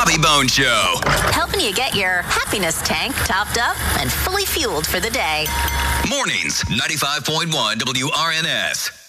Bobby Bones Show. Helping you get your happiness tank topped up and fully fueled for the day. Mornings, 95.1 WRNS.